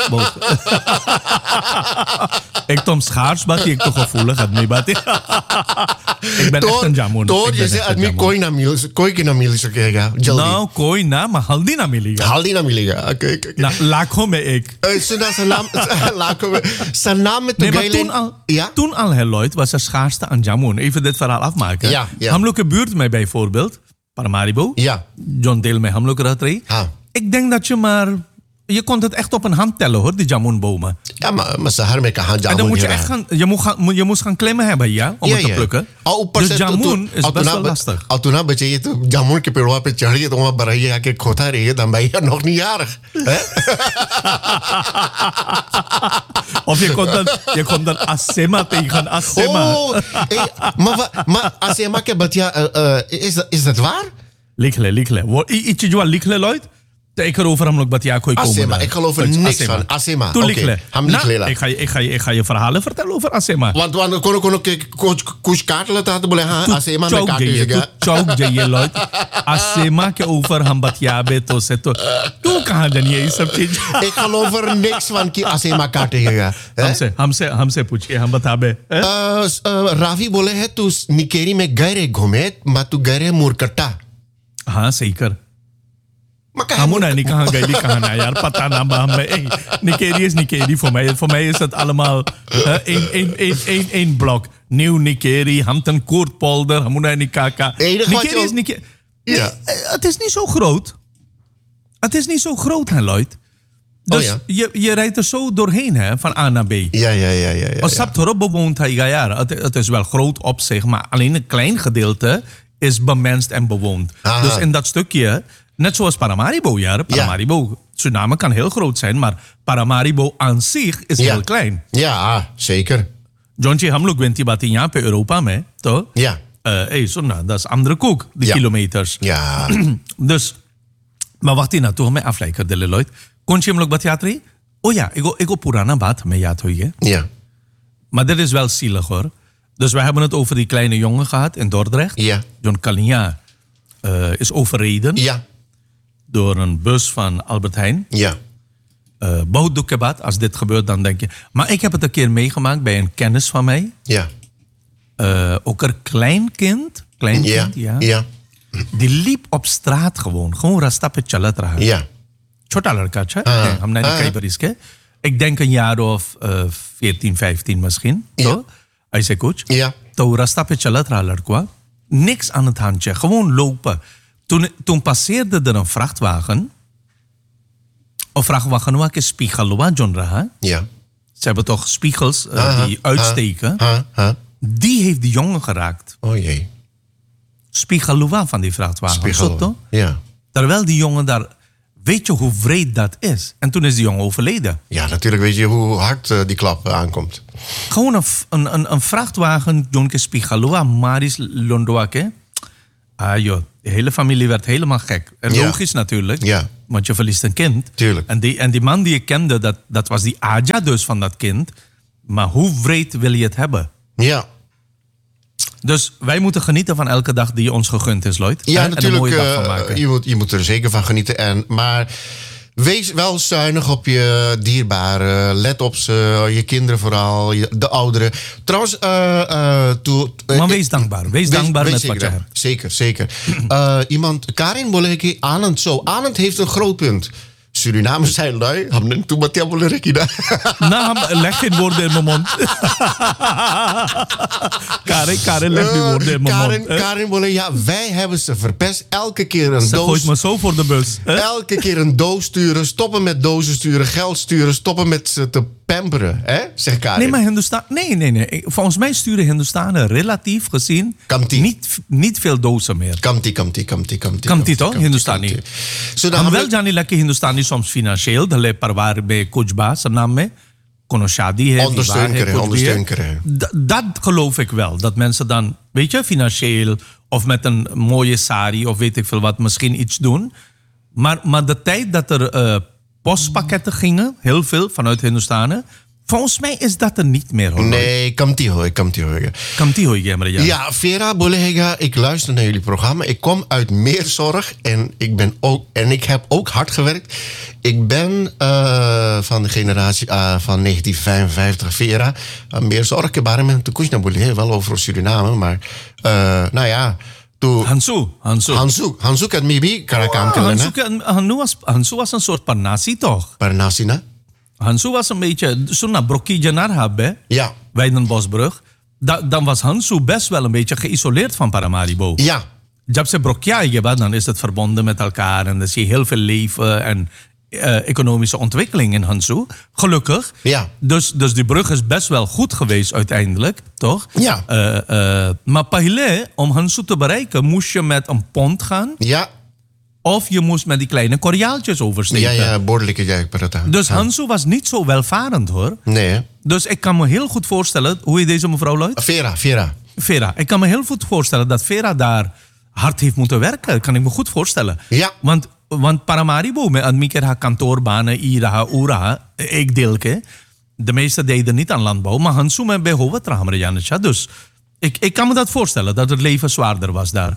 ik tom schaars baat ik toch gevoelig het mee baat ik ben echt een jamun तो जैसे आदमी कोई की ना मिल सकेगा जल्दी nou कोई ना maar हल्दी ना मिलेगा ओके ना लाखों में एक सुना zijn naam met de gele toen al Lloyd was er schaarste aan jamun even dit verhaal afmaken हम लोग के buurt में bijvoorbeeld Paramaribo John Dale में हम लोग रहते रही ik denk dat je kon het echt op een hand tellen hoor, die jamunbomen. Ja, maar ze haar met gaan jamun. En dan moet je echt je moest gaan klimmen hebben, ja, om het te plukken. Dus jamun is best wel lastig. Al toen had je het jamun ke peड़वा पे चढ़ गए तो वहां बरैया के खोता रही है dan ben je nog niet jarig. Of je kon dan Asema tegen Asema. Maar Asema ke batia is dat waar? Likhle. Iets je likhle Lloyd? Ik erover hem ook wat jij kon komen. Asema, ik geloof er niks van. Asema. Oké. Ik ga je verhalen vertellen over Asema. Want kon ik kuch kaart laten bolen Asema met kaart. Chouk je Lloyd. Asema के ऊपर हम बतियाबे तो से तो तू कहाँ जानिए ये सब चीज ik geloof er niks van कि Asema काट है हमसे पूछिए हम बताबे रावी बोले है तू निकेरी में गए घूमे मा तू गए मुरकट्टा हाँ सही कर Hamuna niet kहाँ na यार पता ना बा हमें Nikeri is Nikeri voor mij is het allemaal één blok Nieuw Nikeri Hampton Koortpolder Hamuna niet kaka Nikeri is Nikeri het is niet zo groot hè Lloyd dus je rijdt er zo doorheen hè van A naar B ja als Saptoro bewoont hij het is wel groot op zich maar alleen een klein gedeelte is bemenst en bewoond dus in dat stukje net zoals Paramaribo, Paramaribo, Suriname kan heel groot zijn, maar Paramaribo aan zich is heel klein. Ja, zeker. Johnny, हम लोग 20 बातें यहाँ पे Europa में, तो सुनना, dat is andere koek, die kilometers. Ja. Dus, maar wacht hier naartoe, मैं afleid कर दे Lloyd. कौन सी हम लोग बात याद रही? Oh ja, ego पुराना बात हमें याद हुई है. Ja. Maar dit is wel zielig hoor. Dus wij hebben het over die kleine jongen gehad in Dordrecht. Ja. John Kalnia is overreden. Ja. Door een bus van Albert Heijn. Ja. Boudoukebat, als dit gebeurt, dan denk je... Maar ik heb het een keer meegemaakt bij een kennis van mij. Ja. Ook een kleinkind. Ja. Die liep op straat gewoon. Gewoon rastape chalat raha. Ja. Chota ladka, hamna niet kaibaris ke. Ik denk een jaar of 14, 15 misschien. Zo. Hij zei coach. Ja. To rastape chalat raha ladkwa. Niks aan het handje. Gewoon lopen. Toen passeerde er een vrachtwagen. Of vrachtwagen waar ik spiegel John Raha. Ja. Ze hebben toch spiegels die uitsteken. Die heeft die jongen geraakt. Oh jee. spiegelua van die vrachtwagen. Zo, toch? Ja. Terwijl die jongen daar... Weet je hoe wreed dat is? En toen is die jongen overleden. Ja, natuurlijk weet je hoe hard die klap aankomt. Gewoon een vrachtwagen, jonke spiegelua, Maris Londoake. Ah joh, de hele familie werd helemaal gek. En Ja. logisch natuurlijk, Ja. want je verliest een kind. Tuurlijk. En die man die ik kende, dat was die Aja dus van dat kind. Maar hoe wreed wil je het hebben? Ja. Dus wij moeten genieten van elke dag die ons gegund is, Lloyd. Ja, En natuurlijk. een mooie dag van maken. Je moet er zeker van genieten. Maar wees wel zuinig op je dierbaren. Let op ze, je kinderen vooral, de ouderen. Trouwens, Maar wees dankbaar. Wees dankbaar met wat je hebt. Zeker, zeker. Karin Boleki, Anand zo. Anand heeft een groot punt. Surinamers zijn lui. Hamnen toen Mattia Boleki daar. Nou, leg geen woorden in mijn mond. Karin, leg die woorden in mijn mond. Karin Boleki, ja, wij hebben ze verpest. Elke keer een Ze doos. gooit me zo voor de bus. Hè? Elke keer een doos sturen, stoppen met dozen sturen, geld sturen, stoppen met ze te pamperen, hè? Zegt Karin. Nee, maar Hindustan... Nee. Volgens mij sturen Hindustanen relatief gezien Kamti. niet veel dozen meer. Kamti, toch? Hindustani. Zodat हम wel जाने लगे हिंदुस्तानी soms financieel, de le parwaar bij Kujba, zijn naam mee. Kono shadi hai, ondersteun krijgen. Dat geloof ik wel. Dat mensen dan, weet je, financieel of met een mooie sari of weet ik veel wat, misschien iets doen. Maar de tijd dat er postpakketten gingen, heel veel vanuit Hindustanen, volgens mij is dat er niet meer. Hoor. Nee, Kamti hoor. Kamti hoor je, maar ja. Ja, Vera Bolega, ik luister naar jullie programma. Ik kom uit Meerzorg en ik heb ook hard gewerkt. Ik ben van de generatie van 1955, Vera. Meerzorg, ik ben met de Kushna Bolega, wel over Suriname, maar nou ja. Hansu kan maybe Karakam kennen. Hansu was een soort Parnasi toch? Parnasina? Hansu was een beetje, zo'n Brokkie Janar hebben, Ja. Weidenbosbrug. Dan was Hansu best wel een beetje geïsoleerd van Paramaribo. Ja. Jab se Brokkia, dan is het verbonden met elkaar en dan zie je heel veel leven en economische ontwikkeling in Hansu. Gelukkig. Ja. Dus die brug is best wel goed geweest uiteindelijk, toch? Ja. Maar Pahile, om Hansu te bereiken, moest je met een pont gaan. Ja. Of je moest met die kleine Koreaaltjes oversteken. Ja, bordelijke jijkparata. Dus Hansu was niet zo welvarend hoor. Nee, hè? Dus ik kan me heel goed voorstellen, hoe heet deze mevrouw Lloyd? Vera. Ik kan me heel goed voorstellen dat Vera daar hard heeft moeten werken. Dat kan ik me goed voorstellen. Ja. Want Paramaribo, met een keer haar kantoorbanen, iraha, uraha, ik deelke. De meeste deden niet aan landbouw, maar Hansu met bijhouden Trahamrijanisha. Dus ik kan me dat voorstellen, dat het leven zwaarder was daar.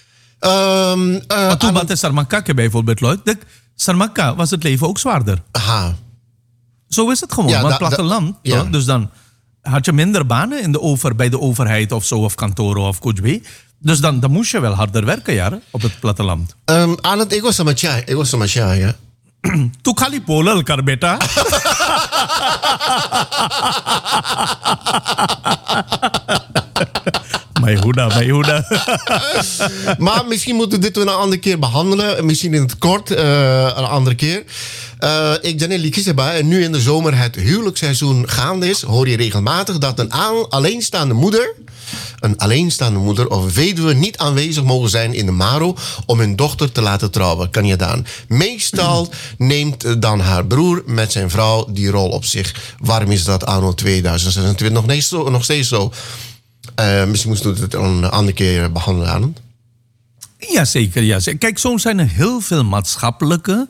Toen wat is Sarmakka bijvoorbeeld, Lloyd? Sarmakka was het leven ook zwaarder. Aha. Zo is het gewoon, Ja, want platteland. ja. Toch? Dus dan had je minder banen bij de overheid of zo, of kantoren of Kujbi. Dus dan moest je wel harder werken, ja, op het platteland. Aan het ego sama chai, ja. Tu khali bolal kar beta. Mijn hoeda. Maar misschien moeten we dit een andere keer behandelen. Misschien in het kort, een andere keer. Ik ben Likiseba en nu in de zomer het huwelijksseizoen gaande is, hoor je regelmatig dat een alleenstaande moeder of weduwe niet aanwezig mogen zijn in de Maro om hun dochter te laten trouwen. Kan je dan? Meestal neemt dan haar broer met zijn vrouw die rol op zich. Waarom is dat anno 2026 nog steeds zo? Misschien moesten we het een andere keer behandelen, Anand. Jazeker, ja. Kijk, soms zijn er heel veel maatschappelijke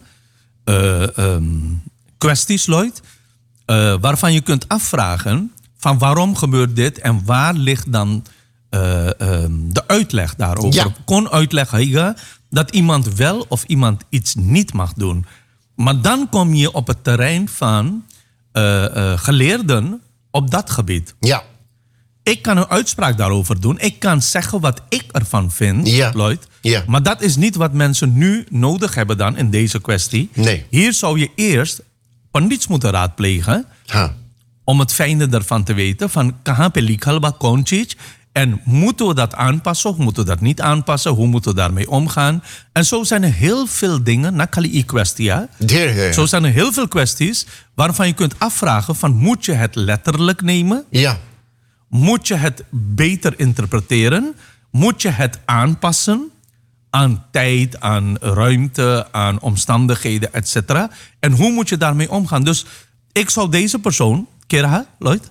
kwesties, Lloyd, waarvan je kunt afvragen van waarom gebeurt dit en waar ligt dan de uitleg daarover. Ja. Kon uitleg hebben dat iemand wel of iemand iets niet mag doen. Maar dan kom je op het terrein van geleerden op dat gebied. Ja. Ik kan een uitspraak daarover doen. Ik kan zeggen wat ik ervan vind, Ja. Lloyd. Ja. Maar dat is niet wat mensen nu nodig hebben dan in deze kwestie. Nee. Hier zou je eerst pandits moeten raadplegen om het fijne ervan te weten van kahan pe likhal ba kaun cheez en moeten we dat aanpassen of moeten we dat niet aanpassen? Hoe moeten we daarmee omgaan? En zo zijn er heel veel dingen, nakali kwestie, ja. Zo zijn er heel veel kwesties waarvan je kunt afvragen van moet je het letterlijk nemen? Ja. Moet je het beter interpreteren? moet je het aanpassen aan tijd, aan ruimte, aan omstandigheden, etc. En hoe moet je daarmee omgaan? Dus ik zou deze persoon, Kira, Lloyd?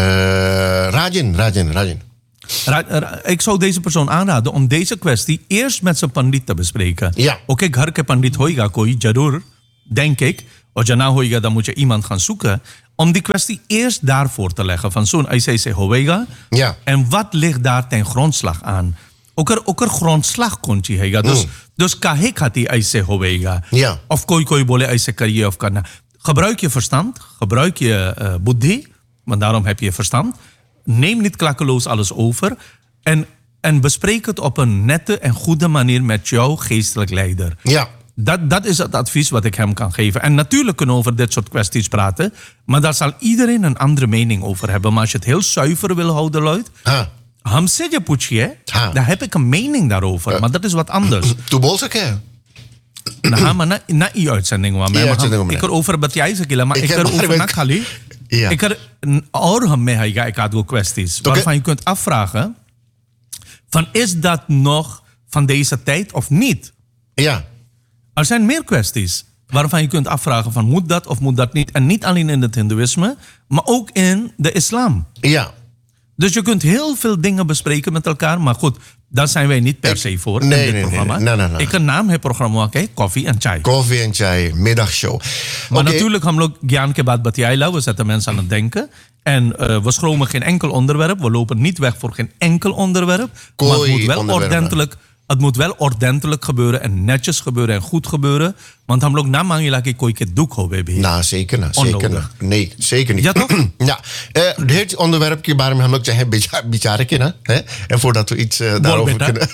Rajan. Ik zou deze persoon aanraden om deze kwestie eerst met zijn pandit te bespreken. Ja. Oké, घर के पंडित होएगा कोई जरूर, denk ik. Als je nou hoega, dan moet je iemand gaan zoeken om die kwestie eerst daarvoor te leggen. Van zo'n ICC hoega. Ja. En wat ligt daar ten grondslag aan? Ook er grondslag komt je hega. Dus kahik had die ICC hoega. Ja. Of koi bole ICC kariye of karna. Gebruik je verstand, gebruik je buddhi, want daarom heb je verstand. Neem niet klakkeloos alles over en bespreek het op een nette en goede manier met jouw geestelijk leider. Ja. Dat is het advies wat ik hem kan geven. En natuurlijk kunnen we over dit soort kwesties praten, maar daar zal iedereen een andere mening over hebben. Maar als je het heel zuiver wil houden, Lloyd, hamse je poetsje, daar heb ik een mening daarover, maar dat is wat anders. Toen bolsek hè? Nou, maar na die uitzending waar ik erover batjai sekila, maar ik erover nakali. Ja. Ik er oorham mee ik had ook kwesties waarvan je kunt afvragen van is dat nog van deze tijd of niet? Ja. Er zijn meer kwesties waarvan je kunt afvragen van moet dat of moet dat niet? En niet alleen in het hindoeïsme, maar ook in de islam. Ja. Dus je kunt heel veel dingen bespreken met elkaar, maar goed, daar zijn wij niet per se voor in dit programma. Nee. Ik een naam heb programma, koffie en chai. Koffie en chai, middagshow. Maar natuurlijk hebben we ook Gyan Kebat Batiaila, we zetten mensen aan het denken. En we schromen geen enkel onderwerp, we lopen niet weg voor geen enkel onderwerp. Maar het moet wel ordentelijk gebeuren en netjes gebeuren en goed gebeuren. Want dan ook na mangi laki kooi ke doek ho baby. Nou, zeker. Nee, zeker niet. Ja, toch? Ja. Dit onderwerp waarom we ook zeggen bichare kennen. En voordat we iets daarover kunnen.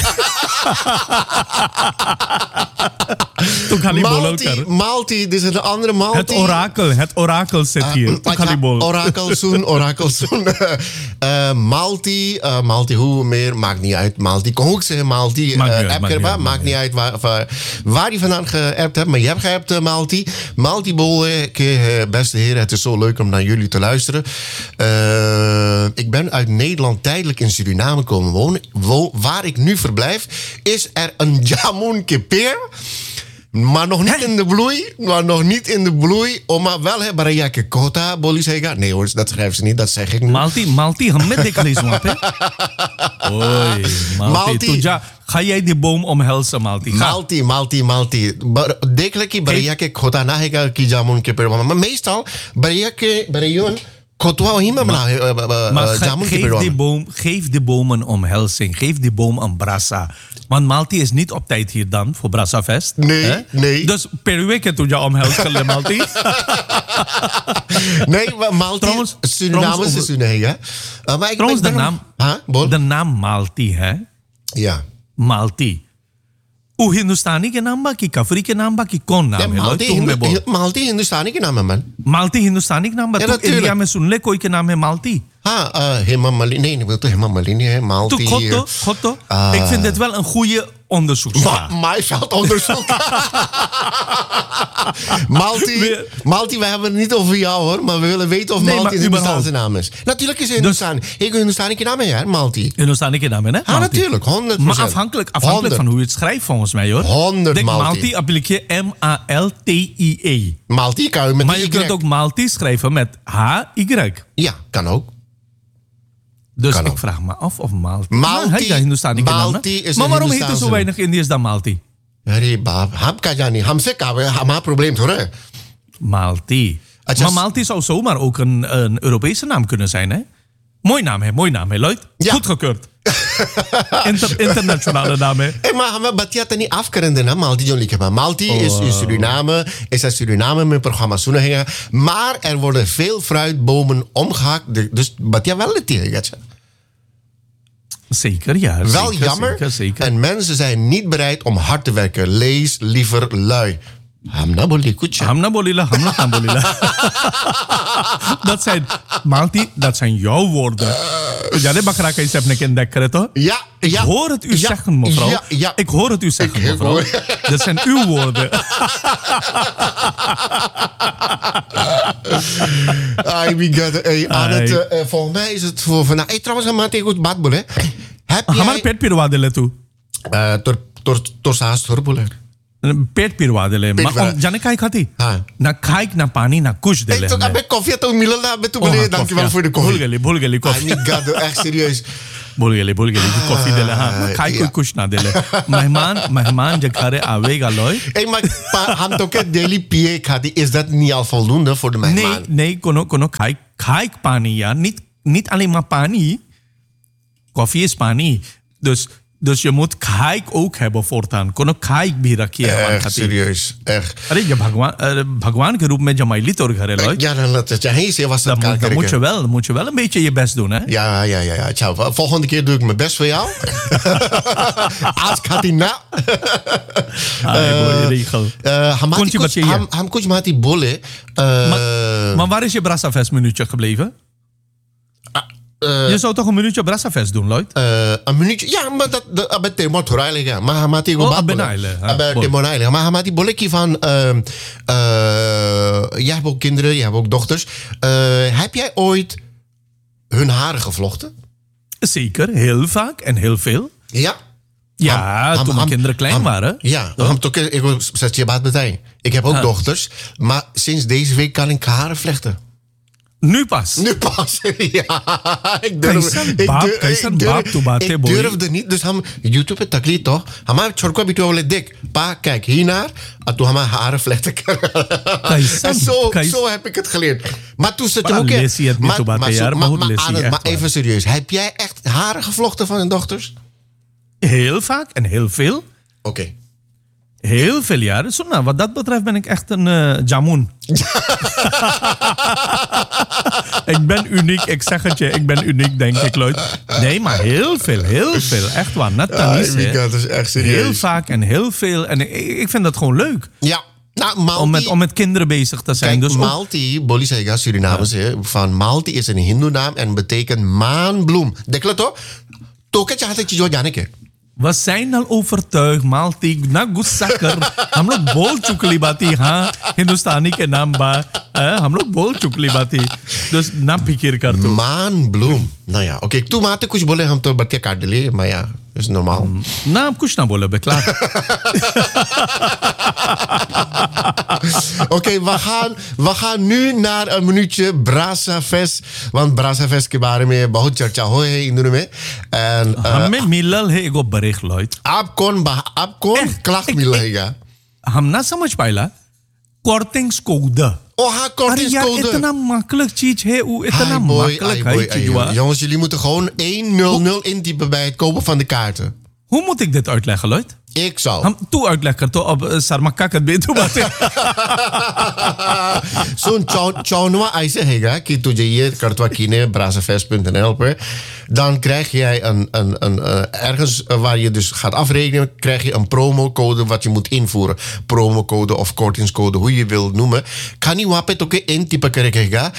Malti, dit is een andere Malti. Het orakel zit hier. Orakelzoen. Malti, hoe meer, maakt niet uit. Malti, kon ook zeggen Malti. Maakt niet uit waar die vandaan geappt hebt. Maar je hebt geappt, Malti. Malti Bol, beste heren, het is zo leuk om naar jullie te luisteren. Ik ben uit Nederland tijdelijk in Suriname komen wonen. Waar ik nu verblijf, is er een jamun keper. Maar nog niet in de bloei. Maar wel hebben Rayake Kota, Bolisega. Nee hoor, dat schrijven ze niet, dat zeg ik niet. Malti, met lees wat, hè? Oei, Malti. Ga jij die boom omhelzen, Malti? Malti. Dekelijk Rayake Kota, nahega ki jamun keper. Maar meestal, Rayon. Maar geef die boom een omhelzing. Geef die boom een brassa. Want Malti is niet op tijd hier dan voor Brassafest. Nee. Dus per week toen je omhelzen, Malti. Nee, maar Malti, Suriname is Suriname. Trouwens, de naam Malti, hè? Ja. Malti. O Hindustani के नाम बाकी कफरी के नाम बाकी कौन नाम है? Malti Hindustani के नाम है man. Malti Hindustani के नाम बाकी तो इंडिया में सुन ले कोई के नाम है Malti. Hema Malini. Nee, wil toch Hema Malini hè? Malti. Gotto. Ik vind dit wel een goede onderzoeksvraag. Maaiveldonderzoek. Malti, we hebben het niet over jou hoor, maar we willen weten of Malti een Hindustaanse naam is. Natuurlijk is het Hindustani. Ik Hindustani ke naam hè, Malti. Hindustani ke naam hè? Ja, natuurlijk, 100%. Maar afhankelijk van hoe je het schrijft volgens mij hoor. 100 Denk Malti. Malti Maltie. Malti kan je met maar je kunt ook Malti schrijven met H-Y. Ja, kan ook. Dus ik vraag me af of Malti... Malti is een maar waarom heet er zo weinig Indiërs dan Malti? Probleem hoor. Malti. Maar Malti zou zomaar ook een Europese naam kunnen zijn, hè? Mooi naam, hè, Lloyd? Ja. Goedgekeurd. Internationale naam, hè? Maar Batiata niet afkerende naam, Malti John Likema. Malti is in Suriname met programma Soenahingen. Maar er worden veel fruitbomen omgehakt. Dus Batia wel het tegen. Zeker, ja. Wel jammer. Zeker. En mensen zijn niet bereid om hard te werken. Lees liever lui. Hamna bolila. Dat zijn jouw woorden. Ja, dat mag ik even ontdekken, toch? Ja. Ik hoor het u zeggen, mevrouw. Ja. Ik hoor het u zeggen, mevrouw. Dat zijn uw woorden. Volgens mij is het voor vandaag. Trouwens, een maand goed badboel, hè? हमारे पेट पिरवा दे तू तो सास थोड़ा बोले पेट पिरवा दे जाने काय खाती ना खाइक ना पानी ना कुछ दे तो अबे कॉफी तो मिलल ना अबे तू बोले dankjewel voor de koffie भूल गली कॉफी echt serieus भूल गली कॉफी दे हाँ खाई कोई कुछ ना दे मेहमान जब घरे आवेगा लोय maar हम तो के डेली पिए खाती is dat niet al voldoende voor de mehmaan nee कोनो खाइक पानी ja niet alleen maar पानी koffie is पानी dus je moet खाइक ook hebben voortaan कोनो खाइक भी रखिए echt serieus echt अरे जब भगवान के रूप में जमाइली तोर घरे लोय ja dan चाहिए सेवा सत्कार dan moet je wel een beetje je best doen hè ja ciao volgende keer doe ik mijn best voor jou आज खाती ना हम कुछ माती बोले maar waar is je Brassafest minuutje gebleven? Je zou toch een minuutje Brassafest doen, Lloyd? Een minuutje? Ja, maar dat abet temor thoraile ga. Maar hamati go bad. Abet temoraile. Maar hamati boleki van jij hebt ook kinderen, jij hebt ook dochters. Heb jij ooit hun haren gevlochten? Zeker, heel vaak en heel veel. Ja. Ja, toen mijn kinderen klein waren. Ja, ik heb ook dochters. Maar sinds deze week kan ik haren vlechten. Nu pas. Ja. Ik durfde niet. Dus हम YouTube पे तकलीफ तो हमारे छोटको बिटो बोले देख पा kijk hiernaar en toen हमारे haren vlechten en zo heb ik het geleerd. Maar toen zit je ook maar even serieus. Heb jij echt haren gevlochten van je dochters? Heel vaak en heel veel. Oké. Heel veel jaren. Zo, nou, wat dat betreft ben ik echt een jamoen. Ik ben uniek, ik zeg het je. Ik ben uniek, denk ik, Lloyd. Nee, maar heel veel. Echt waar. Net dat is echt serieus. Heel vaak en heel veel. En ik vind dat gewoon leuk. Ja. Nou, om met kinderen bezig te zijn. Kijk, dus Malti, Bolly zei Surinamers, van Malti is een Hindoe-naam en betekent maanbloem. Dekla to? Toke चाहते चीजों जाने के We zijn al overtuigd, Malti, na gusakker. हम लोग बोल चुकली बाती हाँ हिंदुस्तानी के नाम बा हम लोग बोल चुकली बाती dus ना फिकिर कर तू maanbloem. Nou ja, oké, toen maakte कुछ बोले हम तो बत्तियां काट लिए, maar ja, is normaal. ना अब कुछ ना बोले बे klaar. Oké, we gaan nu naar een minuutje Brassafest. Want Brassafest के बारे में बहुत चर्चा हो है इंदुर में. En हमें मिलल है एगो बरेख लॉयड. आप कौन क्लास मिलेगा? हम ना समझ पाइला. Kortingcode. Oh, ha, kortingscode. Het is een makkelijk iets, hè? Iतना makkelijk iets. Jongens, jullie moeten gewoon 100 intypen bij het kopen van de kaarten. Hoe moet ik dit uitleggen, Lloyd? Ik zal. हम तू uitleggen तो अब शर्मा का बेतु बातें. Zo'n चौनवा ऐसे हैगा कि तुझे ये करतवा कीने brassafest.nl पर dan krijg jij een ergens waar je dus gaat afrekenen, krijg je een promocode wat je moet invoeren. Promocode of kortingscode, hoe je wilt noemen. Kan niet wapet ook intypen krijgen.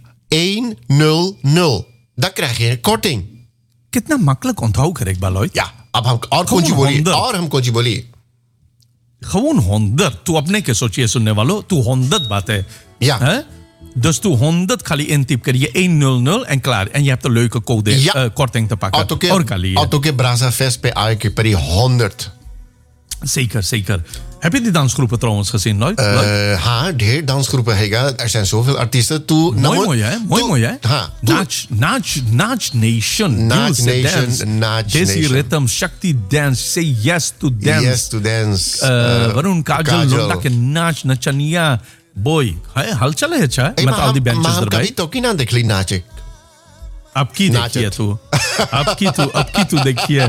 100. Dan krijg je een korting. कितना makkelijk onthouden krijg ik, Lloyd? Ja. अब हम कुछ बोली gewoon 100 तू अपने के सोचिए सुनने वालों तू 100 बात है ja dus तू 100 खाली intyp करिए 100 en klaar en je hebt een leuke code korting te pakken और के Brassafest पे आए के परी 100 zeker heb je die dansgroepen trouwens gezien nooit? हाँ ढेर dansgroepen हैगा er zijn zoveel artiesten mooi hè Naach Nation Desi Rhythm Shakti Dance Say Yes to Dance Varun Kajal Lunda के नाच नचनिया boy हलचल है अच्छा met al die bandjes erbij कभी तो की ना देख ली नाचे अब की देखिए तू अब की तू देखिए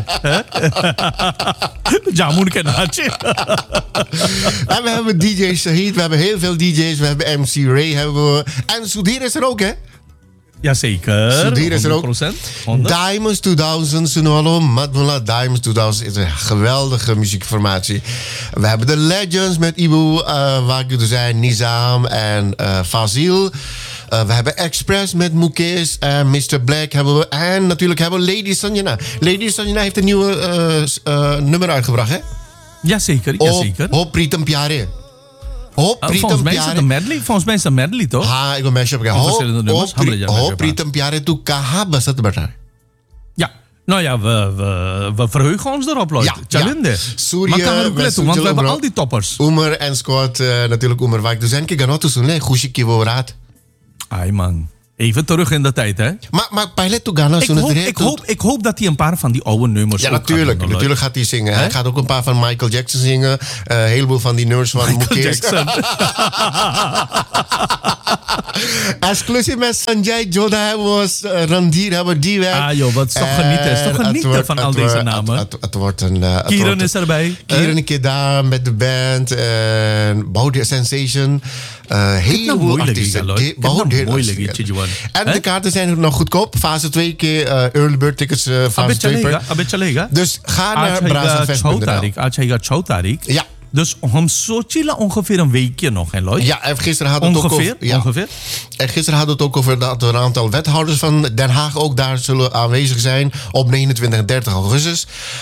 जामुन के नाचे en we hebben DJ Shahid, we hebben heel veel DJ's, we hebben MC Ray hebben we en Sudhir is er ook hè Jazeker. Sudhir is er ook. 100%. Diamonds 2000, Sunolo, Madmula Diamonds 2000 is een geweldige muziekformatie. We hebben de Legends met Ibu, waar ik er zijn, Nizam en Fazil. We hebben Express met Mukesh en Mr. Black hebben we. En natuurlijk hebben we Lady Sanjana. Lady Sanjana heeft een nieuwe nummer uitgebracht, hè? Jazeker. Ho Pritam Pyare. Volgens mij is het een medley. Volgens mij is het een medley, toch? हाँ एगो मैशअप का हो प्रीतम प्यारे तू कहाँ बसत बैठा Ja, Nou ja, we verheugen ons erop, Lloyd. Ja, Chalinde. ja. Surya, Maar kan er ook met letten, want we Sujalo, hebben bro. al die toppers. Umer en Scott, natuurlijk Umer Wijk. Dus ik ga nog toe doen, Gushi Kiwo Raad. Ai man, even terug in de tijd, hè. Maar pilot to Ghana, Ik hoop dat hij een paar van die oude nummers Ja, ook gaat natuurlijk. doen, Lloyd. Natuurlijk gaat hij zingen. Hij gaat ook een paar van Michael Jackson zingen. Een heleboel van die nummers van Michael Mukesh. Jackson. Exclusief met Sanjay Jodha was Randir hebben die weg. Ah joh, wat is toch genieten. Is toch genieten van al deze namen. Het wordt een... Kieran is erbij. Kieran een keer daar met de band. Baudet Sensation. Heleboel artiesten. En de kaarten zijn nog goedkoop. Fase 2 keer early bird tickets. Fase 2 per. Abetjalega. Dus ga naar brazafest.nl. Achaiga Choutarik. Ja. Dus om Sochila ongeveer een weekje nog, hè Lloyd? Ja, en gisteren hadden we het ook over... Ongeveer? En gisteren hadden we het ook over dat er een aantal wethouders van Den Haag ook daar zullen aanwezig zijn op 29 en 30 augustus.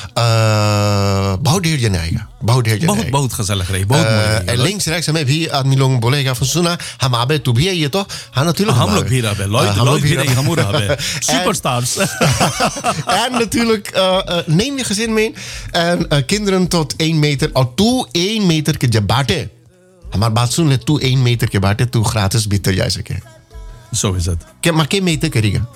Bouwdeer je eigen. Boot gezellig reden. En links, rechts, heb je hier aan Milong Bolega van Suna. Hamabe, Toebie, je toch? Ha, natuurlijk. Hamlok hier hebben. Lloyd hier in Hamura hebben. Superstars. En natuurlijk neem je gezin mee. En kinderen tot 1 meter. Al toe 1 meter ke jabate. Maar baatsoen let toe 1 meter ke bate. Toe gratis bitter jij zeker. Zo is het. Maar geen meter krijgen.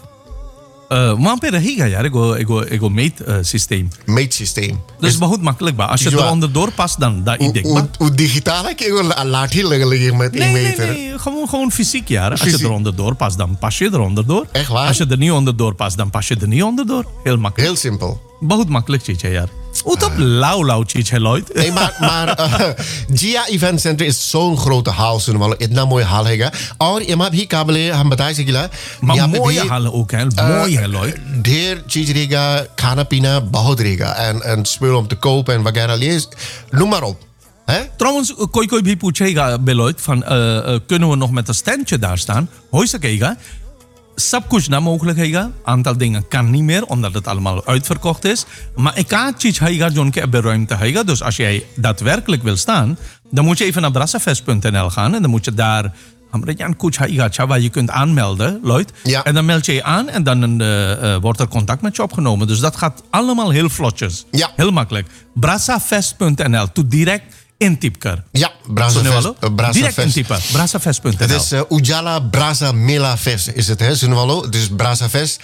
Maar higa ja, ego meet systeem. Meetsysteem. Dus maar goed makkelijk ba. Als je er onderdoor past dan dat idee. Hoe digitaal ik laat heel liggen met 1 meter. Nee, gewoon fysiek ja. Als je er onderdoor past dan pas je er onderdoor. Echt waar? Als je er niet onderdoor past dan pas je er niet onderdoor. Heel makkelijk. Heel simpel. Maar goed makkelijk chiche ja. Hoe op lauw chiche Lloyd. Nee, maar Gia Event Center is zo'n grote hal. Itna mooie hal hega. और इमा भी काबिले हम बता सकिला. Maar mooie hallen ook hè. Mooi hè Lloyd. ढेर चीज रहेगा, खाना पीना बहुत रहेगा en spullen om te kopen en वगैरह लिए noem maar op. Hè? Trouwens, koi bhi puchega Beloit van kunnen we nog met een standje daar staan? Hoi sakega. Sab kuch na mogelijkheden. Aantal dingen kan niet meer, omdat het allemaal uitverkocht is. Maar ik kan iets haiga jonke beruimte haiga. Dus als jij daadwerkelijk wil staan, dan moet je even naar brassafest.nl gaan en dan moet je daar Amrejan kuch haiga waar je kunt aanmelden, Lloyd. Ja. En dan meld je je aan en dan wordt er contact met je opgenomen. Dus dat gaat allemaal heel vlotjes. Ja. Heel makkelijk. Brassafest.nl. Toe direct intypker. Ja, Brassafest. Direct intypen. Brassafest.nl. Het is Ujala Brasa Mela Fest is het, hè, Sunwalo. Dus Brassafest.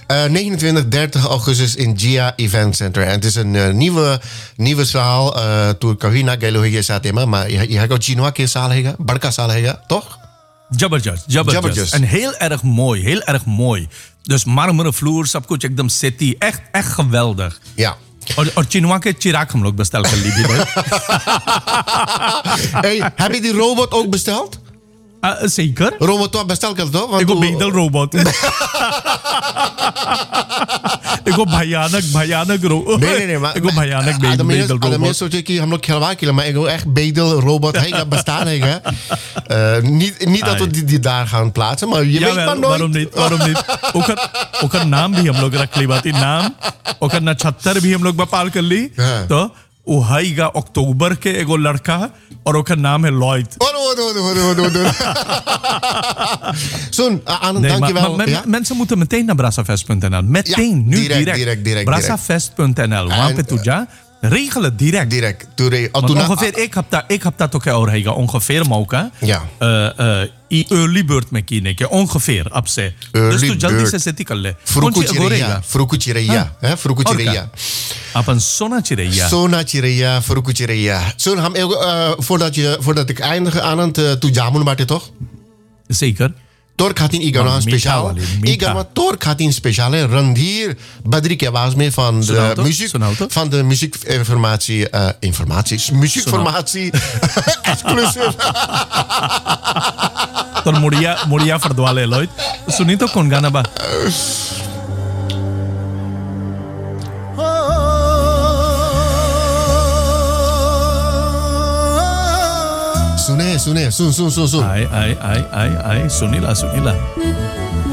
29, 30 augustus in Gia Event Center. En het is een nieuwe zaal. Toen Kavina Gelo hege satema, maar je hebt ook Chinoa ke zaal hega, Barca zaal hega, toch? Jabberjust. En heel erg mooi. Dus marmeren vloer, sabkuch ekdam city. Echt geweldig. Ja. और चिनवा के चिराग हम लोग bestel कर ली थी भाई. Hey, heb je die robot ook besteld? Zeker. Robot toch besteld kan toch? Ik heb bedel robot. Ik heb भयानक robot. Nee, maar ik heb भयानक bedel robot. Alle mensen सोचे कि हम लोग खिलवा के maar ik wil echt bedel robot है bestaan है. Niet dat we die daar gaan plaatsen, maar je weet maar nooit. waarom niet? ook een naam भी हम लोग रख ली बात नाम ook een नक्षत्र भी हम लोग बपाल कर ली तो वो हाईगा अक्टूबर के एगो लड़का और उसका नाम है Lloyd. Zo'n Anand, dankjewel. Mensen moeten meteen naar brassafest.nl. Meteen, ja, nu direct. Brassafest.nl. Regel het direct. Ongeveer, ik heb dat ook al ongeveer mogen. Ja. Early bird में कीने के ongeveer अब से dus तू जल्दी से सेट कर ले Frukuchireya. अपन सोना चिरैया Zo'n voordat ik eindig aan het toejamun baटे toch? zeker. तोर खातिन ईगाना स्पेशल ईगाना तोर खातिन स्पेशल है रणधीर बद्री की आवाज में van de muziekinformatie muziekformatie exclusive तो मुड़िया फरदवाले लॉयड सुनी तो कौन गाना बा सुने सुन आई सुनीला